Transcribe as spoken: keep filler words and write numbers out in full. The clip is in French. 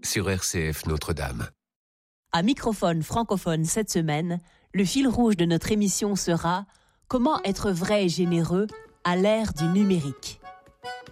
sur R C F Notre-Dame. À microphone francophone cette semaine, le fil rouge de notre émission sera « Comment être vrai et généreux à l'ère du numérique ?»